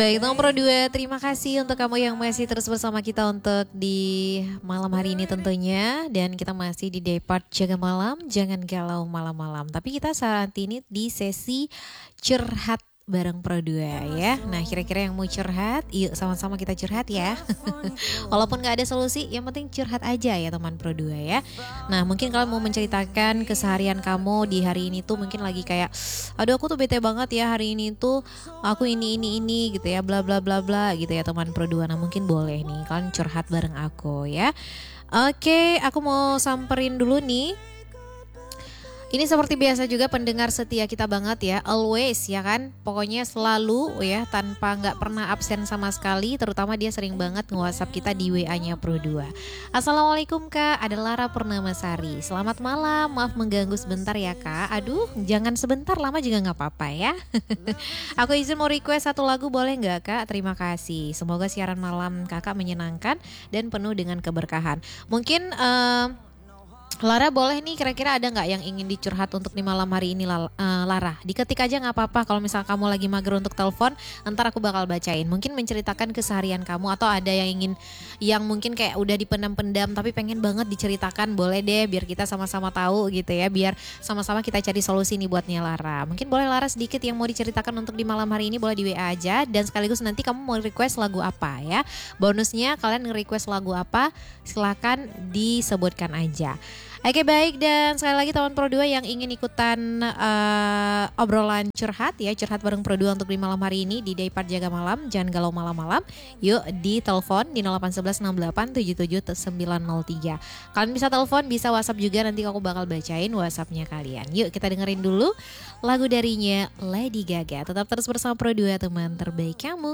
Baik, nomor 2, terima kasih untuk kamu yang masih terus bersama kita untuk di malam hari ini tentunya. Dan kita masih di day part jaga malam, jangan galau malam-malam. Tapi kita saat ini di sesi curhat bareng Pro 2 ya. Nah, kira-kira yang mau curhat, yuk sama-sama kita curhat ya. Walaupun gak ada solusi, yang penting curhat aja ya teman Pro 2 ya. Nah, mungkin kalian mau menceritakan keseharian kamu di hari ini tuh mungkin lagi kayak, aduh aku tuh bete banget ya hari ini tuh, aku ini gitu ya, bla bla bla bla gitu ya teman Pro 2. Nah, mungkin boleh nih kalian curhat bareng aku ya. Oke, aku mau samperin dulu nih. Ini seperti biasa juga pendengar setia kita banget ya, always ya kan, pokoknya selalu ya, tanpa nggak pernah absen sama sekali, terutama dia sering banget nge-WhatsApp kita di WA-nya Pro 2. Assalamualaikum Kak, ada Lara Purnamasari. Selamat malam, maaf mengganggu sebentar ya Kak. Aduh, jangan sebentar, lama juga nggak apa-apa ya. Aku izin mau request satu lagu boleh nggak Kak? Terima kasih. Semoga siaran malam Kakak menyenangkan dan penuh dengan keberkahan. Mungkin Lara boleh nih, kira-kira ada nggak yang ingin dicurhat untuk di malam hari ini Lara? Diketik aja nggak apa-apa, kalau misal kamu lagi mager untuk telepon, ntar aku bakal bacain. Mungkin menceritakan keseharian kamu atau ada yang mungkin kayak udah dipendam-pendam tapi pengen banget diceritakan, boleh deh biar kita sama-sama tahu gitu ya, biar sama-sama kita cari solusi nih buatnya Lara. Mungkin boleh Lara sedikit yang mau diceritakan untuk di malam hari ini, boleh di WA aja, dan sekaligus nanti kamu mau request lagu apa ya. Bonusnya kalian nge-request lagu apa, silakan disebutkan aja. Oke baik, dan sekali lagi teman Pro 2 yang ingin ikutan obrolan curhat ya, curhat bareng Pro 2 untuk di malam hari ini di Daypart Jaga Malam, jangan galau malam-malam. Yuk di telepon di 081168770903. Kalian bisa telepon, bisa WhatsApp juga, nanti aku bakal bacain WhatsAppnya kalian. Yuk kita dengerin dulu lagu darinya Lady Gaga. Tetap terus bersama Pro 2 teman terbaik kamu.